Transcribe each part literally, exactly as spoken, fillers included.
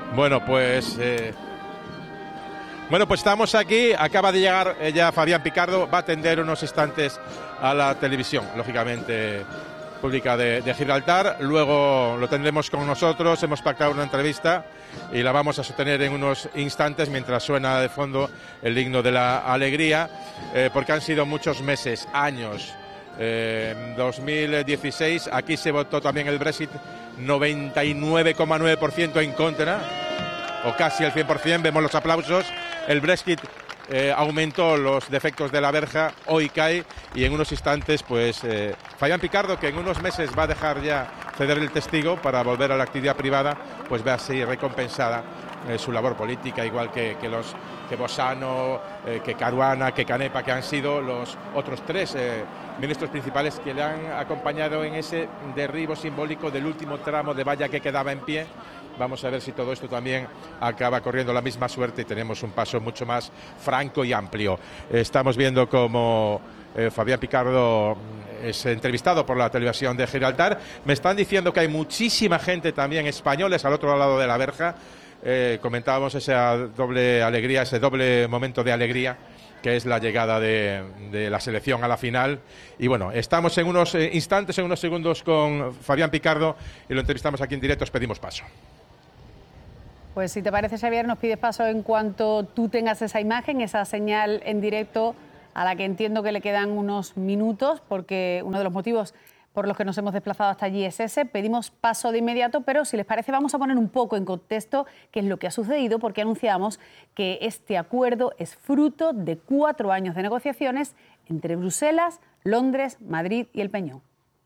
Bueno, pues eh, bueno, pues estamos aquí. Acaba de llegar eh, ya Fabián Picardo. Va a atender unos instantes a la televisión, lógicamente pública de, de Gibraltar. Luego lo tendremos con nosotros. Hemos pactado una entrevista y la vamos a sostener en unos instantes mientras suena de fondo el himno de la alegría, eh, porque han sido muchos meses, años. Eh, en dos mil dieciséis aquí se votó también el Brexit, noventa y nueve coma nueve por ciento en contra, o casi el cien por ciento. Vemos los aplausos. El Brexit eh, aumentó los defectos de la verja, hoy cae, y en unos instantes pues eh, Fabián Picardo, que en unos meses va a dejar ya ceder el testigo para volver a la actividad privada, pues va a ser recompensada eh, su labor política, igual que, que los que Bossano, eh, que Caruana, que Canepa, que han sido los otros tres eh, ministros principales que le han acompañado en ese derribo simbólico del último tramo de valla que quedaba en pie. Vamos a ver si todo esto también acaba corriendo la misma suerte y tenemos un paso mucho más franco y amplio. Estamos viendo como eh, Fabián Picardo es entrevistado por la televisión de Gibraltar. Me están diciendo que hay muchísima gente también, españoles, al otro lado de la verja. Eh, comentábamos esa doble alegría, ese doble momento de alegría que es la llegada de, de la selección a la final. Y bueno, estamos en unos eh, instantes, en unos segundos con Fabián Picardo y lo entrevistamos aquí en directo. Os pedimos paso. Pues si te parece, Xavier, nos pides paso en cuanto tú tengas esa imagen, esa señal en directo, a la que entiendo que le quedan unos minutos, porque uno de los motivos por los que nos hemos desplazado hasta allí es ese. Pedimos paso de inmediato, pero si les parece vamos a poner un poco en contexto qué es lo que ha sucedido, porque anunciamos que este acuerdo es fruto de cuatro años de negociaciones entre Bruselas, Londres, Madrid y El Peñón.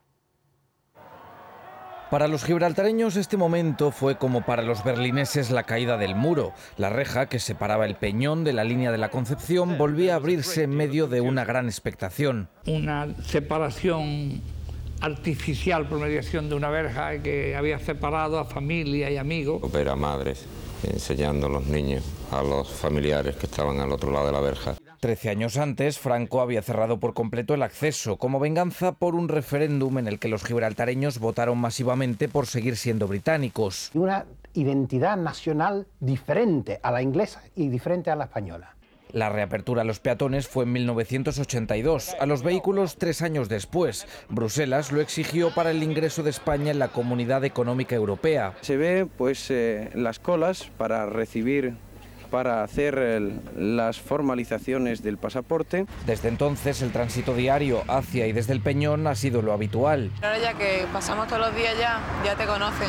Para los gibraltareños este momento fue como para los berlineses la caída del muro. La reja que separaba El Peñón de la línea de la Concepción volvía a abrirse en medio de una gran expectación. Una separación artificial por mediación de una verja que había separado a familia y amigos. Ver a madres enseñando a los niños, a los familiares que estaban al otro lado de la verja. Trece años antes, Franco había cerrado por completo el acceso, como venganza por un referéndum en el que los gibraltareños votaron masivamente por seguir siendo británicos. Una identidad nacional diferente a la inglesa y diferente a la española. La reapertura a los peatones fue en mil novecientos ochenta y dos, a los vehículos tres años después. Bruselas lo exigió para el ingreso de España en la Comunidad Económica Europea. Se ve pues eh, las colas para recibir, para hacer el, las formalizaciones del pasaporte. Desde entonces el tránsito diario hacia y desde El Peñón ha sido lo habitual. Ahora ya que pasamos todos los días ya, ya te conocen.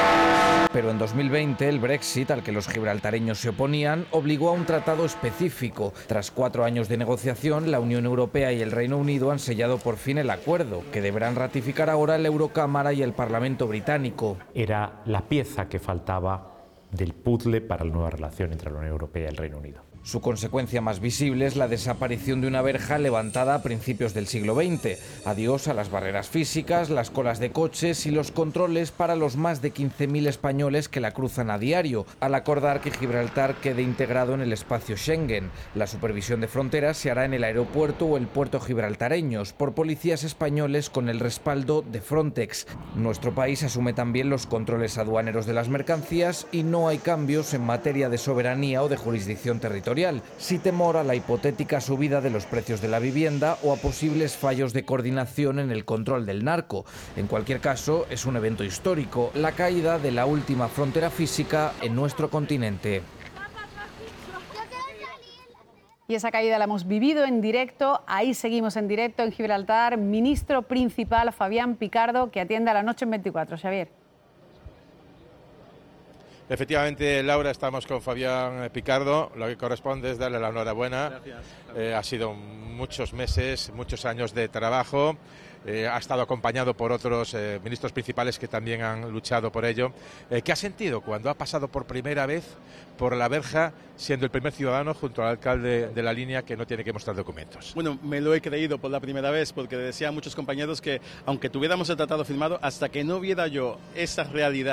Pero en dos mil veinte el Brexit, al que los gibraltareños se oponían, obligó a un tratado específico. Tras cuatro años de negociación, la Unión Europea y el Reino Unido han sellado por fin el acuerdo, que deberán ratificar ahora la Eurocámara y el Parlamento británico. Era la pieza que faltaba del puzzle para la nueva relación entre la Unión Europea y el Reino Unido. Su consecuencia más visible es la desaparición de una verja levantada a principios del siglo veinte. Adiós a las barreras físicas, las colas de coches y los controles para los más de quince mil españoles que la cruzan a diario, al acordar que Gibraltar quede integrado en el espacio Schengen. La supervisión de fronteras se hará en el aeropuerto o el puerto gibraltareños, por policías españoles con el respaldo de Frontex. Nuestro país asume también los controles aduaneros de las mercancías y no hay cambios en materia de soberanía o de jurisdicción territorial, sin temor a la hipotética subida de los precios de la vivienda o a posibles fallos de coordinación en el control del narco. En cualquier caso, es un evento histórico, la caída de la última frontera física en nuestro continente. Y esa caída la hemos vivido en directo, ahí seguimos en directo en Gibraltar. Ministro principal Fabián Picardo, que atiende a la noche en veinticuatro. Xavier. Efectivamente, Laura, estamos con Fabián Picardo. Lo que corresponde es darle la enhorabuena. Eh, ha sido muchos meses, muchos años de trabajo. Eh, ha estado acompañado por otros eh, ministros principales que también han luchado por ello. Eh, ¿Qué ha sentido cuando ha pasado por primera vez por la verja, siendo el primer ciudadano junto al alcalde de la línea que no tiene que mostrar documentos? Bueno, me lo he creído por la primera vez, porque decía a muchos compañeros que aunque tuviéramos el tratado firmado, hasta que no viera yo esa realidad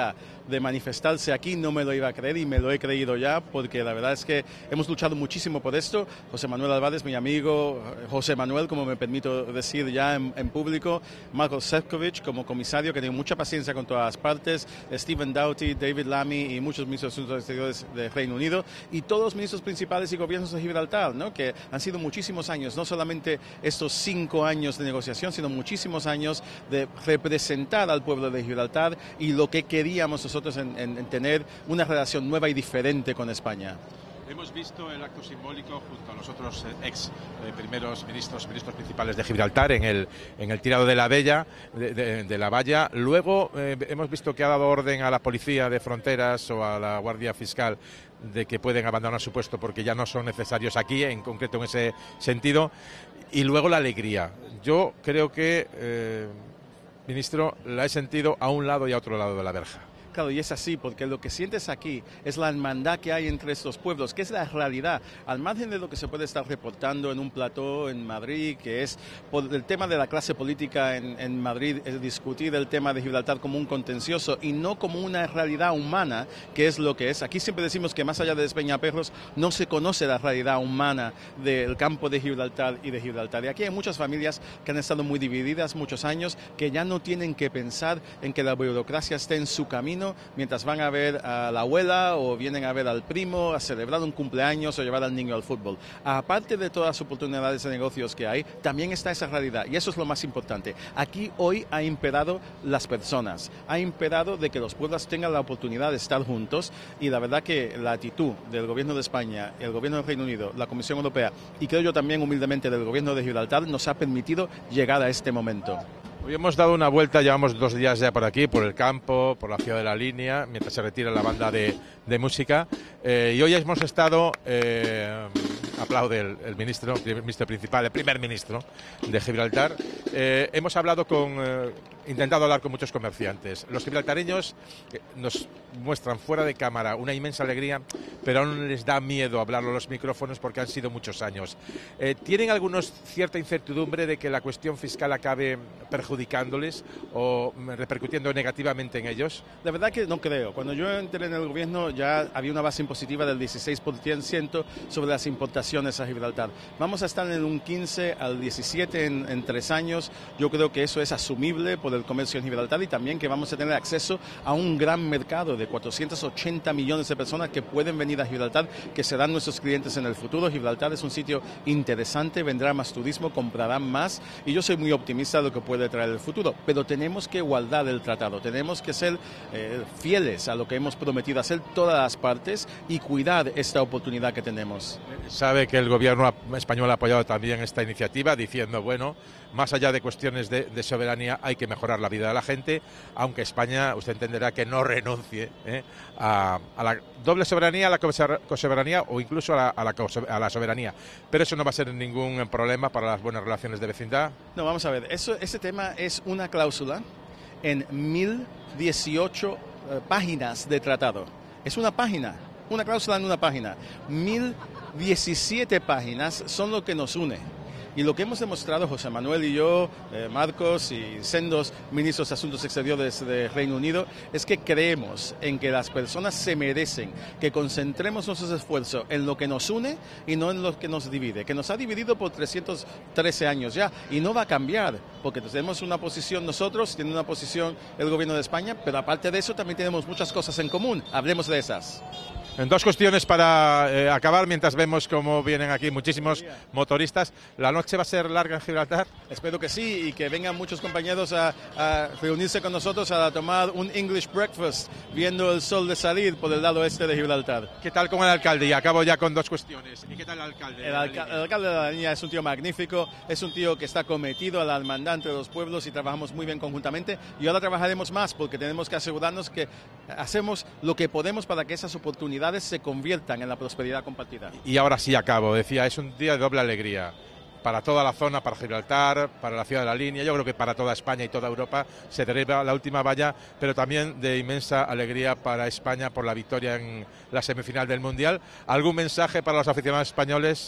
de manifestarse aquí, no me lo iba a creer y me lo he creído ya, porque la verdad es que hemos luchado muchísimo por esto. José Manuel Álvarez, mi amigo, José Manuel, como me permito decir ya en, en público, Marco Sefcovic como comisario, que tiene mucha paciencia con todas las partes, Stephen Doughty, David Lammy y muchos ministros de Asuntos Exteriores del Reino Unido, y todos los ministros principales y gobiernos de Gibraltar, ¿no? Que han sido muchísimos años, no solamente estos cinco años de negociación, sino muchísimos años de representar al pueblo de Gibraltar y lo que queríamos nosotros en, en, en tener una relación nueva y diferente con España. Hemos visto el acto simbólico junto a los otros ex eh, primeros ministros, ministros principales de Gibraltar en el, en el tirado de la, Bella, de, de, de la valla. Luego eh, hemos visto que ha dado orden a la policía de fronteras o a la Guardia Fiscal de que pueden abandonar su puesto porque ya no son necesarios aquí, en concreto en ese sentido. Y luego la alegría. Yo creo que, eh, ministro, la he sentido a un lado y a otro lado de la verja. Claro, y es así, porque lo que sientes aquí es la hermandad que hay entre estos pueblos, que es la realidad, al margen de lo que se puede estar reportando en un plató en Madrid, que es por el tema de la clase política en, en Madrid, es discutir el tema de Gibraltar como un contencioso y no como una realidad humana, que es lo que es. Aquí siempre decimos que más allá de Despeñaperros no se conoce la realidad humana del campo de Gibraltar y de Gibraltar. Y aquí hay muchas familias que han estado muy divididas muchos años, que ya no tienen que pensar en que la burocracia esté en su camino mientras van a ver a la abuela o vienen a ver al primo, a celebrar un cumpleaños o llevar al niño al fútbol. Aparte de todas las oportunidades de negocios que hay, también está esa realidad y eso es lo más importante. Aquí hoy ha imperado las personas, ha imperado de que los pueblos tengan la oportunidad de estar juntos y la verdad que la actitud del gobierno de España, el gobierno del Reino Unido, la Comisión Europea y creo yo también humildemente del gobierno de Gibraltar nos ha permitido llegar a este momento. Hoy hemos dado una vuelta, llevamos dos días ya por aquí, por el campo, por la ciudad de la Línea, mientras se retira la banda de, de música. Eh, y hoy hemos estado, eh, aplaude el, el ministro, el ministro principal, el primer ministro de Gibraltar. Eh, hemos hablado con, eh, intentado hablar con muchos comerciantes. Los gibraltareños nos muestran fuera de cámara una inmensa alegría, pero aún les da miedo hablarlo a los micrófonos porque han sido muchos años. Eh, ¿Tienen algunos cierta incertidumbre de que la cuestión fiscal acabe perjudicándoles o repercutiendo negativamente en ellos? La verdad que no creo. Cuando yo entré en el gobierno ya había una base impositiva del dieciséis por ciento sobre las importaciones a Gibraltar. Vamos a estar en un quince al diecisiete en, en tres años. Yo creo que eso es asumible por el comercio en Gibraltar y también que vamos a tener acceso a un gran mercado de cuatrocientos ochenta millones de personas que pueden venir a Gibraltar, que serán nuestros clientes en el futuro. Gibraltar es un sitio interesante, vendrá más turismo, comprarán más y yo soy muy optimista de lo que puede traer el futuro, pero tenemos que guardar el tratado, tenemos que ser eh, fieles a lo que hemos prometido hacer todas las partes y cuidar esta oportunidad que tenemos. Sabe que el gobierno español ha apoyado también esta iniciativa diciendo, bueno, más allá de cuestiones de, de soberanía hay que mejorar la vida de la gente, aunque España, usted entenderá que no renuncie ¿eh? a, a la doble soberanía, a la cosoberanía o incluso a la, a, la, a la soberanía, pero eso no va a ser ningún problema para las buenas relaciones de vecindad. No, vamos a ver, eso, ese tema es una cláusula en mil dieciocho eh, páginas de tratado. Es una página, una cláusula en una página. mil diecisiete páginas son lo que nos une. Y lo que hemos demostrado José Manuel y yo, eh, Marcos y sendos ministros de Asuntos Exteriores de Reino Unido, es que creemos en que las personas se merecen que concentremos nuestros esfuerzos en lo que nos une y no en lo que nos divide, que nos ha dividido por trescientos trece años ya y no va a cambiar, porque tenemos una posición nosotros, tiene una posición el gobierno de España, pero aparte de eso también tenemos muchas cosas en común, hablemos de esas. En dos cuestiones para eh, acabar, mientras vemos cómo vienen aquí muchísimos motoristas. ¿La noche va a ser larga en Gibraltar? Espero que sí, y que vengan muchos compañeros a, a reunirse con nosotros a tomar un English breakfast, viendo el sol de salir por el lado este de Gibraltar. ¿Qué tal con el alcalde? Y acabo ya con dos cuestiones. ¿Y qué tal el alcalde? El, alca el alcalde de la Línea es un tío magnífico, es un tío que está cometido a la hermandad entre los pueblos y trabajamos muy bien conjuntamente. Y ahora trabajaremos más porque tenemos que asegurarnos que hacemos lo que podemos para que esas oportunidades se conviertan en la prosperidad compartida. Y ahora sí acabo, decía, es un día de doble alegría para toda la zona, para Gibraltar, para la ciudad de la Línea, yo creo que para toda España y toda Europa se derriba la última valla, pero también de inmensa alegría para España por la victoria en la semifinal del Mundial. ¿Algún mensaje para los aficionados españoles?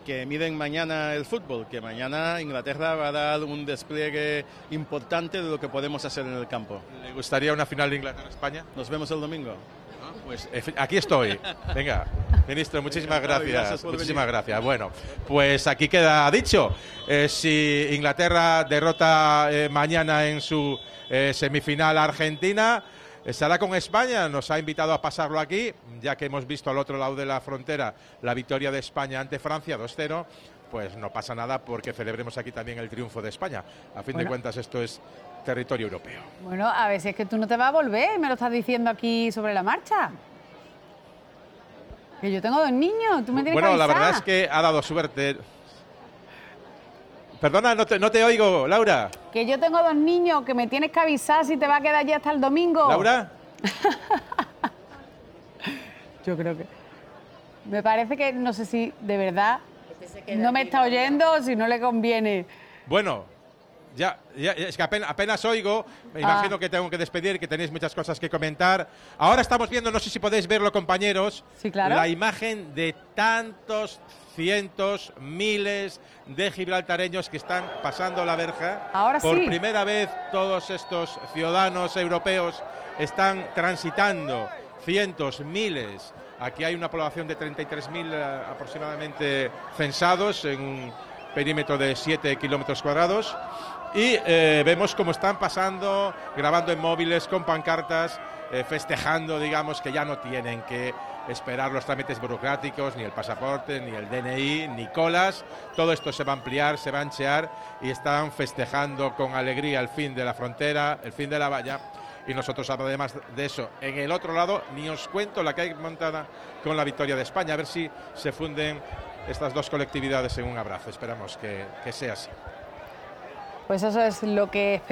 que miden mañana el fútbol, que mañana Inglaterra va a dar un despliegue importante de lo que podemos hacer en el campo. ¿Le gustaría una final de Inglaterra-España? Nos vemos el domingo. Pues aquí estoy. Venga, ministro, muchísimas Venga, gracias. gracias por muchísimas venir. gracias. Bueno, pues aquí queda dicho. Eh, si Inglaterra derrota eh, mañana en su eh, semifinal a Argentina, estará con España. Nos ha invitado a pasarlo aquí, ya que hemos visto al otro lado de la frontera la victoria de España ante Francia dos cero. Pues no pasa nada porque celebremos aquí también el triunfo de España. A fin Bueno. de cuentas, esto es territorio europeo. Bueno, a ver si es que tú no te vas a volver y me lo estás diciendo aquí sobre la marcha. Que yo tengo dos niños, tú me tienes Bueno, que la avisar. verdad es que ha dado suerte. Perdona, no te, no te oigo, Laura. Que yo tengo dos niños, que me tienes que avisar si te va a quedar allí hasta el domingo. ¿Laura? Yo creo que... Me parece que, no sé si de verdad no me está oyendo o si no le conviene. Bueno, ya, ya es que apenas, apenas oigo. Me Ah. imagino que tengo que despedir, que tenéis muchas cosas que comentar. Ahora estamos viendo, no sé si podéis verlo, compañeros, Sí, claro. la imagen de tantos cientos, miles de gibraltareños que están pasando la verja. Ahora Por sí. primera vez todos estos ciudadanos europeos están transitando, cientos, miles. Aquí hay una población de treinta y tres mil eh, aproximadamente censados en un perímetro de siete kilómetros cuadrados. Y eh, vemos cómo están pasando, grabando en móviles, con pancartas, eh, festejando, digamos, que ya no tienen que esperar los trámites burocráticos, ni el pasaporte, ni el D N I, ni colas. Todo esto se va a ampliar, se va a anchear y están festejando con alegría el fin de la frontera, el fin de la valla. Y nosotros, además de eso, en el otro lado, ni os cuento la que hay montada con la victoria de España. A ver si se funden estas dos colectividades en un abrazo. Esperamos que, que sea así. Pues eso es lo que